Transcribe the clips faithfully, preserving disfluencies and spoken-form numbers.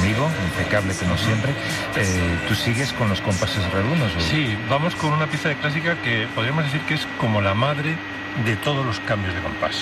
amigo, impecable como siempre. Eh, ¿Tú sigues con los compases redunos? ¿O? Sí, vamos con una pieza de clásica que podríamos decir que es como la madre de todos los cambios de compás.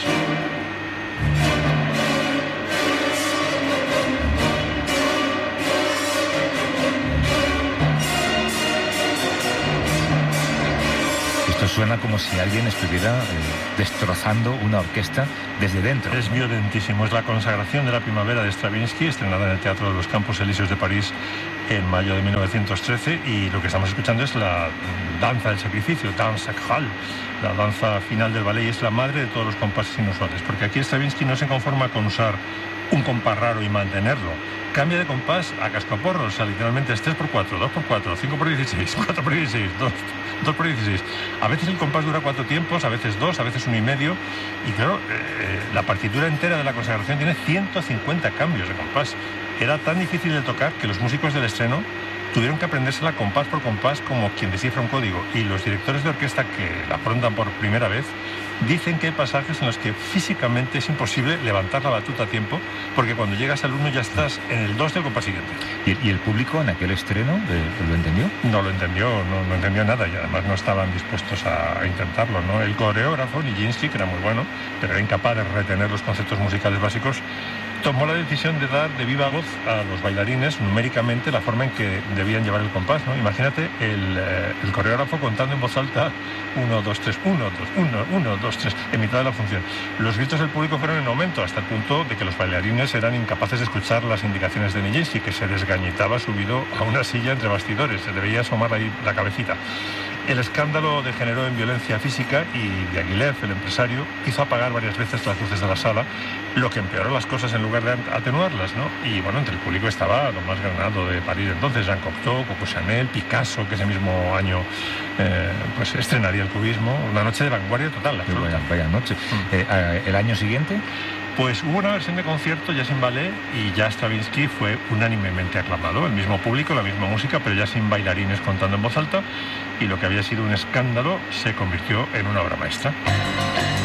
Esto suena como si alguien estuviera eh, destrozando una orquesta desde dentro. Es violentísimo, es la consagración de la primavera de Stravinsky, estrenada en el Teatro de los Campos Elíseos de París en mayo de mil novecientos trece, y lo que estamos escuchando es la danza del sacrificio, danse sacrale, la danza final del ballet, y es la madre de todos los compases inusuales, porque aquí Stravinsky no se conforma con usar un compás raro y mantenerlo. Cambia de compás a cascoporro, o sea, literalmente es tres por cuatro, dos por cuatro, cinco por dieciséis, cuatro por dieciséis, dos por dieciséis. A veces el compás dura cuatro tiempos, a veces dos, a veces uno y medio. Y claro, eh, la partitura entera de la consagración tiene ciento cincuenta cambios de compás. Era tan difícil de tocar que los músicos del estreno tuvieron que aprendérsela compás por compás como quien descifra un código. Y los directores de orquesta que la afrontan por primera vez dicen que hay pasajes en los que físicamente es imposible levantar la batuta a tiempo, porque cuando llegas al uno ya estás en el dos del compás siguiente. ¿Y, y el público en aquel estreno eh, lo entendió? No lo entendió, no, no entendió nada, y además no estaban dispuestos a, a intentarlo, ¿no? El coreógrafo, Nijinsky, que era muy bueno, pero era incapaz de retener los conceptos musicales básicos, tomó la decisión de dar de viva voz a los bailarines numéricamente la forma en que debían llevar el compás, ¿no? Imagínate el, eh, el coreógrafo contando en voz alta uno, dos, tres, uno, dos, uno, uno, dos, tres, en mitad de la función. Los gritos del público fueron en aumento hasta el punto de que los bailarines eran incapaces de escuchar las indicaciones de Nijinsky, que se desgañitaba subido a una silla entre bastidores, se le veía asomar ahí la cabecita. El escándalo degeneró en violencia física y Diaghilev, el empresario, hizo apagar varias veces las luces de la sala, lo que empeoró las cosas en lugar de atenuarlas, ¿no? Y bueno, entre el público estaba lo más granado de París entonces, Jean Cocteau, Coco Chanel, Picasso, que ese mismo año eh, pues estrenaría el cubismo. Una noche de vanguardia total. Vaya, vaya noche. Mm. Eh, ¿El año siguiente? Pues hubo una versión de concierto ya sin ballet y ya Stravinsky fue unánimemente aclamado. El mismo público, la misma música, pero ya sin bailarines contando en voz alta, y lo que había sido un escándalo se convirtió en una obra maestra.